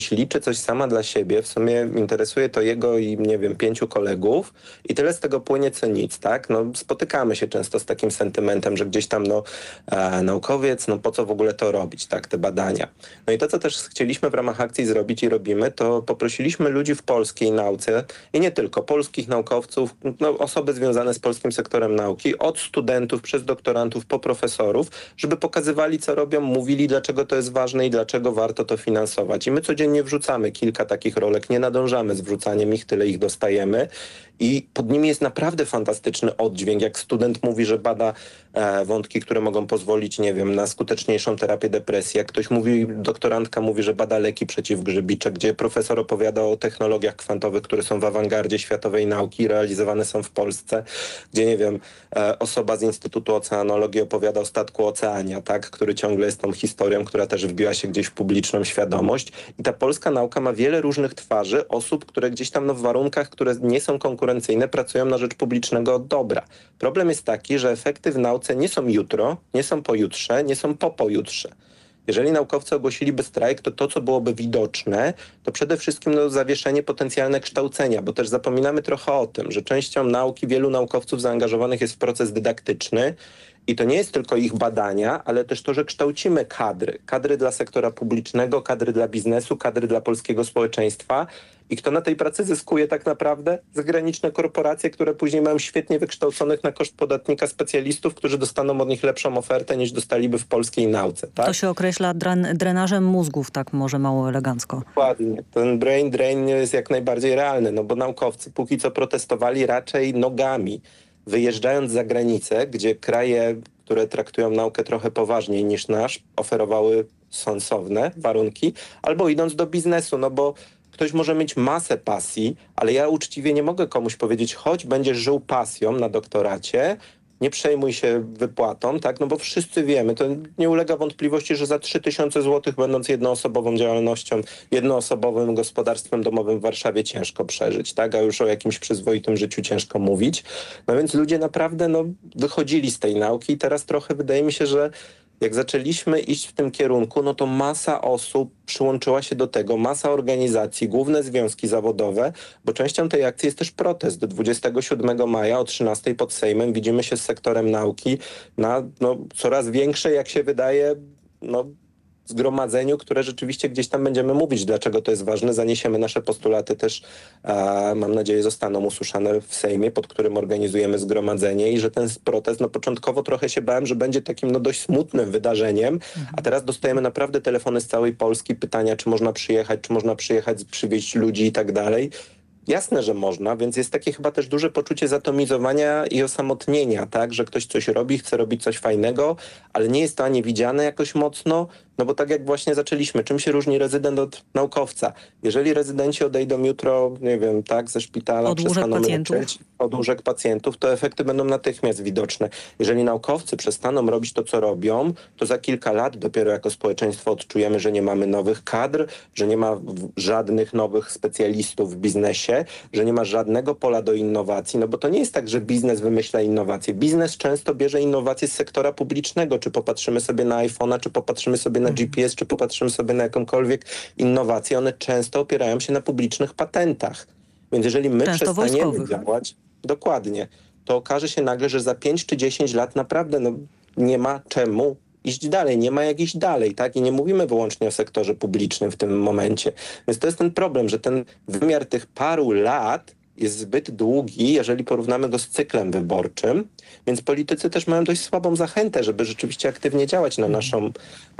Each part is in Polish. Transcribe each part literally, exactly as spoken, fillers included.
liczy coś sama dla siebie, w sumie interesuje to jego i nie wiem, pięciu kolegów i tyle z tego płynie co nic, tak? No spotykamy się często z takim sentymentem, że gdzieś tam no e, naukowiec, no po co w ogóle to robić, tak? Te badania. No i to, co też chcieliśmy w ramach akcji zrobić i robimy, to poprosiliśmy ludzi w polskiej nauce i nie tylko, polskich naukowców, no osoby związane z polskim sektorem nauki, od studentów, przez doktorantów, po profesorów, żeby pokazywali, co robią, mówili, dlaczego to jest ważne i dlaczego warto to finansować. I my codziennie wrzucamy kilka takich rolek, nie nadążamy z wrzucaniem ich, tyle ich dostajemy. I pod nimi jest naprawdę fantastyczny oddźwięk, jak student mówi, że bada e, wątki, które mogą pozwolić, nie wiem, na skuteczniejszą terapię depresji. Jak ktoś mówi, doktorantka mówi, że bada leki przeciwgrzybicze, gdzie profesor opowiada o technologiach kwantowych, które są w awangardzie światowej nauki i realizowane są w Polsce, gdzie, nie wiem, e, osoba z Instytutu Oceanologii opowiada o statku Oceania, tak, który ciągle jest tą historią, która też wbiła się gdzieś w publiczną świadomość. I ta polska nauka ma wiele różnych twarzy, osób, które gdzieś tam no, w warunkach, które nie są konkurencyjne, pracują na rzecz publicznego dobra. Problem jest taki, że efekty w nauce nie są jutro, nie są pojutrze, nie są po pojutrze. Jeżeli naukowcy ogłosiliby strajk, to to, co byłoby widoczne, to przede wszystkim no, zawieszenie potencjalne kształcenia, bo też zapominamy trochę o tym, że częścią nauki wielu naukowców zaangażowanych jest w proces dydaktyczny i to nie jest tylko ich badania, ale też to, że kształcimy kadry. Kadry dla sektora publicznego, kadry dla biznesu, kadry dla polskiego społeczeństwa. I kto na tej pracy zyskuje tak naprawdę? Zagraniczne korporacje, które później mają świetnie wykształconych na koszt podatnika specjalistów, którzy dostaną od nich lepszą ofertę niż dostaliby w polskiej nauce. Tak? To się określa dren- drenażem mózgów, tak może mało elegancko. Dokładnie. Ten brain drain jest jak najbardziej realny, no bo naukowcy póki co protestowali raczej nogami, wyjeżdżając za granicę, gdzie kraje, które traktują naukę trochę poważniej niż nasz, oferowały sensowne warunki, albo idąc do biznesu, no bo ktoś może mieć masę pasji, ale ja uczciwie nie mogę komuś powiedzieć, chodź, będziesz żył pasją na doktoracie, nie przejmuj się wypłatą, tak? No bo wszyscy wiemy, to nie ulega wątpliwości, że za trzy tysiące złotych, będąc jednoosobową działalnością, jednoosobowym gospodarstwem domowym w Warszawie ciężko przeżyć, tak? A już o jakimś przyzwoitym życiu ciężko mówić. No więc ludzie naprawdę no, wychodzili z tej nauki i teraz trochę wydaje mi się, że jak zaczęliśmy iść w tym kierunku, no to masa osób przyłączyła się do tego, masa organizacji, główne związki zawodowe, bo częścią tej akcji jest też protest. dwudziestego siódmego maja o trzynastej pod Sejmem widzimy się z sektorem nauki na no, coraz większej, jak się wydaje, no, zgromadzeniu, które rzeczywiście gdzieś tam będziemy mówić, dlaczego to jest ważne. Zaniesiemy nasze postulaty też, a, mam nadzieję, zostaną usłyszane w Sejmie, pod którym organizujemy zgromadzenie i że ten protest, no początkowo trochę się bałem, że będzie takim no dość smutnym wydarzeniem, a teraz dostajemy naprawdę telefony z całej Polski, pytania, czy można przyjechać, czy można przyjechać, przywieźć ludzi i tak dalej. Jasne, że można, więc jest takie chyba też duże poczucie zatomizowania i osamotnienia, tak, że ktoś coś robi, chce robić coś fajnego, ale nie jest to ani widziane jakoś mocno, no bo tak jak właśnie zaczęliśmy, czym się różni rezydent od naukowca? Jeżeli rezydenci odejdą jutro, nie wiem, tak, ze szpitala, Od łóżek przestaną pacjentów. leczyć, od łóżek pacjentów, to efekty będą natychmiast widoczne. Jeżeli naukowcy przestaną robić to, co robią, to za kilka lat dopiero jako społeczeństwo odczujemy, że nie mamy nowych kadr, że nie ma w- żadnych nowych specjalistów w biznesie, że nie ma żadnego pola do innowacji, no bo to nie jest tak, że biznes wymyśla innowacje. Biznes często bierze innowacje z sektora publicznego, czy popatrzymy sobie na iPhone'a, czy popatrzymy sobie na G P S, czy popatrzymy sobie na jakąkolwiek innowację, one często opierają się na publicznych patentach. Więc jeżeli my Często przestaniemy wojskowych. działać, dokładnie, to okaże się nagle, że za pięć czy dziesięć lat naprawdę no, nie ma czemu iść dalej, nie ma jak iść dalej, tak? I nie mówimy wyłącznie o sektorze publicznym w tym momencie. Więc to jest ten problem, że ten wymiar tych paru lat jest zbyt długi, jeżeli porównamy go z cyklem wyborczym, więc politycy też mają dość słabą zachętę, żeby rzeczywiście aktywnie działać na naszą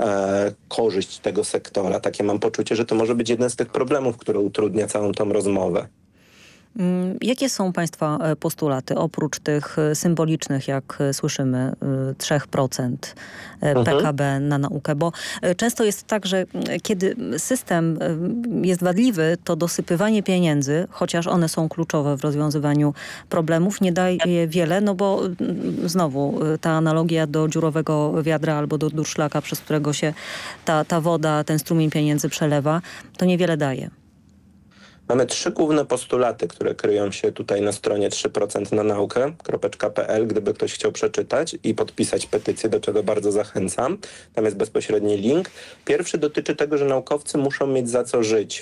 e, korzyść tego sektora. Takie mam poczucie, że to może być jeden z tych problemów, który utrudnia całą tą rozmowę. Mm, Jakie są Państwa e, postulaty, oprócz tych e, symbolicznych, jak e, słyszymy, e, trzy procent e, Mhm. P K B na naukę? Bo e, często jest tak, że mm, kiedy system e, jest wadliwy, to dosypywanie pieniędzy, chociaż one są kluczowe w rozwiązywaniu problemów, nie daje wiele, no bo mm, znowu e, ta analogia do dziurowego wiadra albo do durszlaka, przez którego się ta, ta woda, ten strumień pieniędzy przelewa, to niewiele daje. Mamy trzy główne postulaty, które kryją się tutaj na stronie trzy procent na naukę kropka p l, gdyby ktoś chciał przeczytać i podpisać petycję, do czego bardzo zachęcam. Tam jest bezpośredni link. Pierwszy dotyczy tego, że naukowcy muszą mieć za co żyć